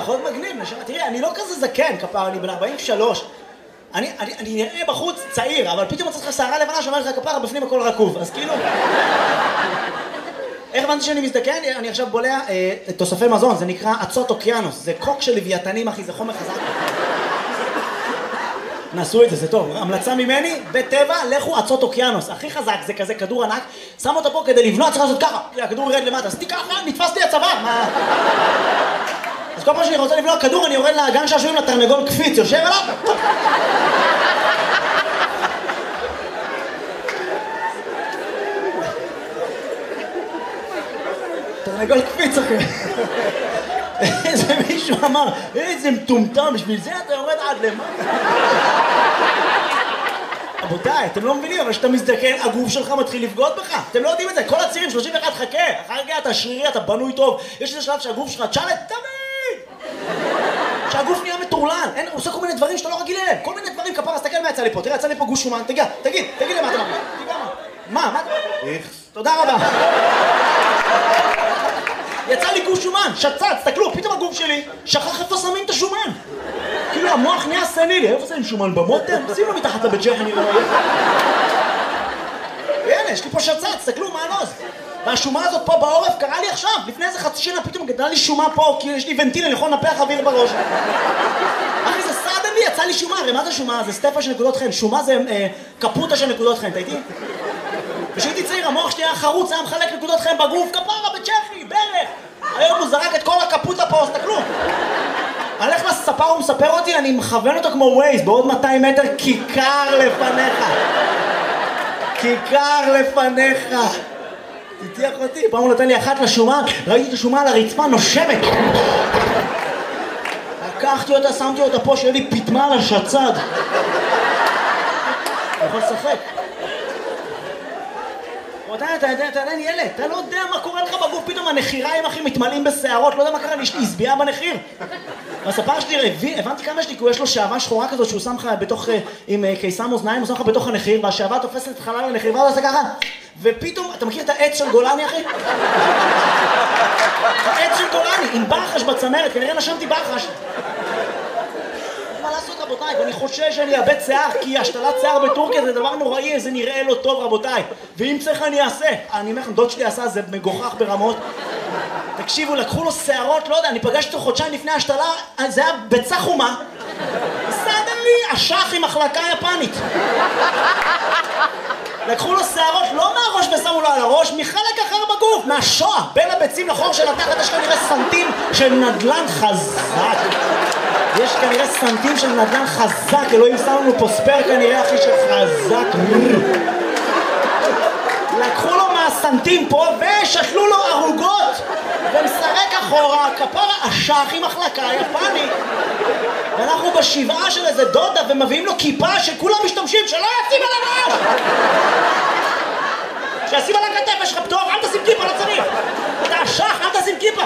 יכול להיות מגניב, נשמה. תראי, אני לא כזה זקן, כפר, אני בן 43. אני נראה בחוץ צעיר, אבל פתאום מצאת לך שערה לבנה שאומר לך כפר, בפנים הכל רקוב, אז כאילו... איך הבנתי שאני מזדקן? אני עכשיו בולע תוספי מזון, זה נקרא אצות אוקיינוס, זה קוק של לוויתנים, אחי, זה חומר חזק. נעשו את זה, זה טוב. המלצה ממני, בטבע, לכו אצות אוקיינוס. הכי חזק, זה כזה כדור ענק, שם אותו פה כדי לבנות, צריך לעשות ככה. הכדור ירד למטה, עשיתי ככה, נתפס לי הצוואר. אז כל פעם שאני רוצה לבלוע כדור, אני יורד לאגן שעשועים לתרנגול קפיץ, יושב עליו. תרנגול קפיץ, אחי. איזה מישהו אמר, איזה מטומטם, בשביל זה אתה יורד עד למטה. רבותיי, אתם לא מבינים, אבל כשאתה מזדקן, הגוף שלך מתחיל לבגוד בך. אתם לא יודעים את זה, כל הצעירים, 31, חכה. אחר כך אתה שרירי, אתה בנוי טוב. יש איזה שלב שהגוף שלך, תשאלת, תמיד! שהגוף נהיה מטורלן. הוא עושה כל מיני דברים שאתה לא רגיל אליהם. כל מיני דברים, כפרה, תסתכל מה יצא לי פה. תראה, יצא לי פה גוש שומן. תגיד לי מה אתה מרגיש. מה? תודה רבה. יצא לי גוש שומן, שצץ, תסתכלו, פתאום הגוף שלי שכח איפה שמים את השומן. כאילו המוח נהיה סנילי, איפה שמים שומן במותן? שים לו מתחת לבית ג'חן, אני לא רואה. הנה, יש לי פה שצץ, תסתכלו מה הנוז. והשומה הזאת פה בעורף קרה לי עכשיו, לפני איזה חצי שנה פתאום גדלה לי שומה פה, כי יש לי ונטיל, אני יכול לנפח אוויר בראש. אחי, זה סעדן לי, יצא לי שומה, הרי מה זה שומה? זה סטפה של נקודות חן, שומה זה קפוטה של נקודות חן, אתה איתי? כשהייתי צעיר, המוח שלי היה חרוץ, היה מחלק נקודות חן בגוף, כפרה, בצ'כי, ברך. היום הוא זרק את כל הקפוטה פה, אז תקלו. הלך לספר, הוא מספר אותי, אני מכוון אותו כמו ווייז, בעוד 200 מטר, כיכר לפניך. כיכר לפניך. תתיח אותי, פעם הוא נתן לי אחת לשומה, ראיתי את השומה על הרצפה, נושמת. לקחתי אותה, שמתי אותה פה, שיהיה לי פתמה על השצד. אני יכול לשחק. אתה עדיין ילד, אתה לא יודע מה קורה לך בגוף, פתאום הנחיריים אחי מתמלאים בשערות, לא יודע מה קרה, יש לי הסביעה בנחיר. הספר שלי, הבנתי כמה יש לי, כי יש לו שעבה שחורה כזאת שהוא שם לך בתוך, עם קיסם אוזניים, הוא שם לך בתוך הנחיר, והשעבה תופסת את חלל הנחיר, ואז עושה ככה, ופתאום, אתה מכיר את העץ של גולני אחי? העץ של גולני, עם ברחש בצמרת, כנראה נשמתי ברחש. מה לעשות רבותיי, ואני חושש שאני אאבד שיער, כי השתלת שיער בטורקיה זה דבר נוראי, זה נראה לא טוב רבותיי, ואם צריך אני אעשה. אני אומר לכם, דוד שלי עשה, זה מגוחך ברמות. תקשיבו, לקחו לו שערות, לא יודע, אני פגשתי אותו חודשיים לפני השתלה, זה היה ביצה חומה. סעדן לי, אשך עם מחלקה יפנית. לקחו לו שערות, לא מהראש ושמו לו על הראש, מחלק אחר בגוף, מהשוע, בין הביצים לחור של התחת, יש כנראה סנטים של נדלן חזק. יש כנראה סנטים של נדלן חזק, אלוהים שם לנו פה ספר כנראה אחי של חזק. לקחו לו מהסנטים פה ושתלו לו ערוגות ומסרק אחורה, כפרה אשך עם מחלקה יפנית. ואנחנו בשבעה של איזה דודה ומביאים לו כיפה שכולם משתמשים, שלא ישים על הראש! שישים על הכתף, יש לך פטור, אל תשים כיפה, לא צריך! אתה אשך, אל תשים כיפה!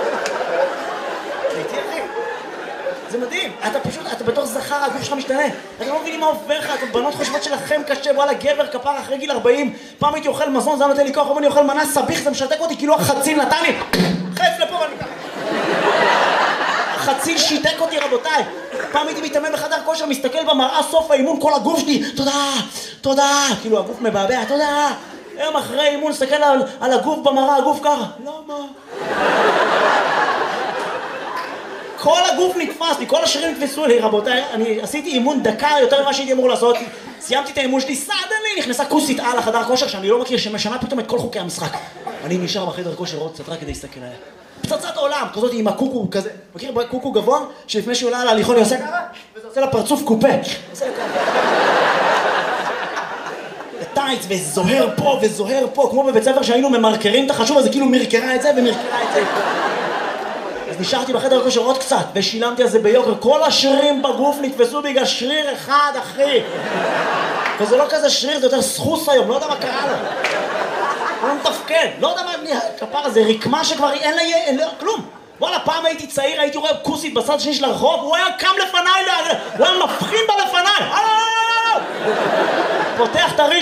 זה מדהים, אתה בתור זכר, הגוף שלך משתנה. אתה לא מבינים מה עובר לך, בנות חושבות שלכם קשה, וואלה גבר כפר אחרי גיל 40, פעם הייתי אוכל מזון, זה היה נותן לי כוח, אבל אני אוכל מנה סביך, זה משתק אותי, כאילו החציל נתן לי, חץ לפה ואני ככה. החציל שיתק אותי רבותיי. פעם הייתי מתאמן בחדר כושר, מסתכל במראה, סוף האימון, כל הגוף שלי, תודה, כאילו הגוף מבעבע, תודה. היום אחרי אימון, מסתכל על הגוף במראה, הגוף ככה, למה? כל הגוף נתפס לי, כל השרירים נתפסו לי, רבותיי, אני עשיתי אימון דקה יותר ממה שהייתי אמור לעשות, סיימתי את האימון שלי, סעדן לי, נכנסה כוסית על החדר כושר שאני לא מכיר, שמשנה פתאום את כל חוקי המשחק. אני נשאר בחדר כושר עוד קצת רק כדי להסתכל עליה. פצצת עולם, כזאת עם הקוקו כזה, מכיר קוקו גבוה? שלפני שהוא עולה על ההליכון היא עושה ככה, וזה עושה לה פרצוף קופה. עושה לה ככה. טייץ, וזוהר פה וזוהר פה, כמו בבית ספר שהיינו ממרקרים את החשוב, אז זה כאילו מרקרה את זה ומרקרה את זה. נשארתי בחדר כושר עוד קצת, ושילמתי על זה ביוקר. כל השרירים בגוף נתפסו בגלל שריר אחד, אחי. וזה לא כזה שריר, זה יותר סחוס היום, לא יודע מה קרה לו. הוא לא מתפקד, לא יודע מה כפר הזה, רקמה שכבר אין לה כלום. וואלה, פעם הייתי צעיר, הייתי רואה כוסית בצד השני של הרחוב, הוא היה קם לפניי, הוא היה מפחין בה לפניי. פותח את הריח.